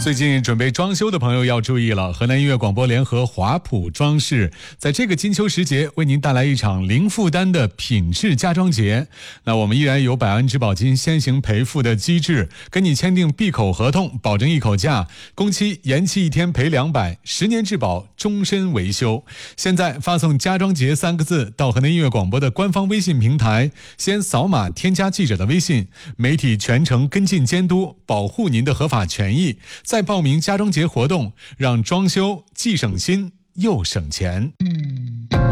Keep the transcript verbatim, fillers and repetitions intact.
最近准备装修的朋友要注意了，河南音乐广播联合华普装饰在这个金秋时节为您带来一场零负担的品质家装节。那我们依然有百万质保金先行赔付的机制，跟你签订闭口合同，保证一口价，工期延期一天赔两百，十年质保，终身维修。现在发送家装节三个字到河南音乐广播的官方微信平台，先扫码添加记者的微信，媒体全程跟进监督，保护您的合法权益，再报名家装节活动，让装修既省心又省钱。嗯